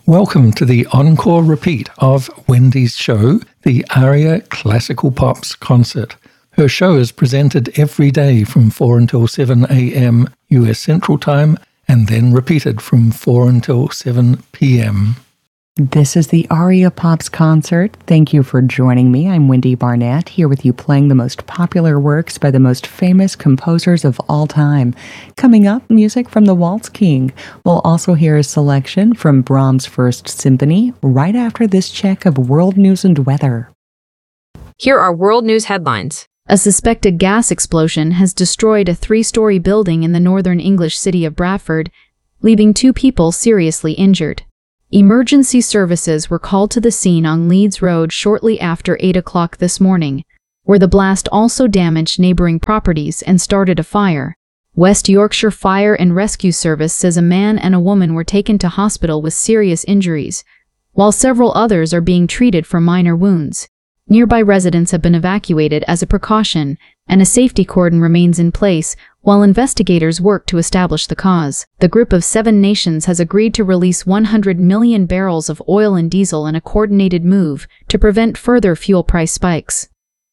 Welcome to the encore repeat of Wendy's show, the Aria Classical Pops Concert. Her show is presented every day from 4 until 7 a.m. US Central Time and then repeated from 4 until 7 p.m. This is the Aria Pops Concert. Thank you for joining me. I'm Wendy Barnett, here with you playing the most popular works by the most famous composers of all time. Coming up, music from the Waltz King. We'll also hear a selection from Brahms' First Symphony right after this check of world news and weather. Here are world news headlines. A suspected gas explosion has destroyed a 3-story building in the northern English city of Bradford, leaving 2 people seriously injured. Emergency services were called to the scene on Leeds Road shortly after 8 o'clock this morning, where the blast also damaged neighboring properties and started a fire. West Yorkshire Fire and Rescue Service says a man and a woman were taken to hospital with serious injuries, while several others are being treated for minor wounds. Nearby residents have been evacuated as a precaution, and a safety cordon remains in place while investigators work to establish the cause. The Group of 7 nations has agreed to release 100 million barrels of oil and diesel in a coordinated move to prevent further fuel price spikes.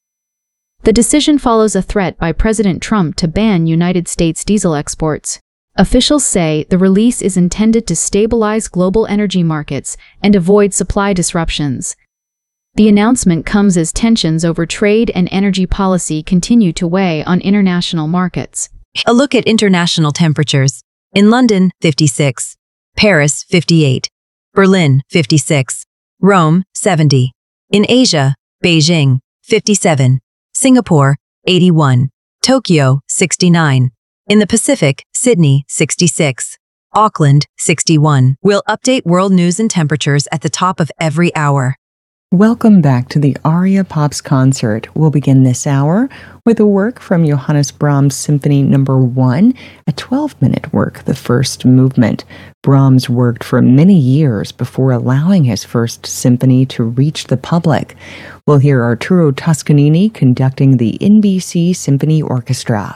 The decision follows a threat by President Trump to ban United States diesel exports. Officials say the release is intended to stabilize global energy markets and avoid supply disruptions. The announcement comes as tensions over trade and energy policy continue to weigh on international markets. A look at international temperatures. In London, 56. Paris, 58. Berlin, 56. Rome, 70. In Asia, Beijing, 57. Singapore, 81. Tokyo, 69. In the Pacific, Sydney, 66. Auckland, 61. We'll update world news and temperatures at the top of every hour. Welcome back to the Aria Pops Concert. We'll begin this hour with a work from Johannes Brahms Symphony No. 1, a 12-minute work, the first movement. Brahms worked for many years before allowing his first symphony to reach the public. We'll hear Arturo Toscanini conducting the NBC Symphony Orchestra.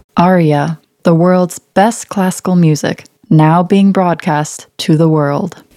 Aria, the world's best classical music, now being broadcast to the world.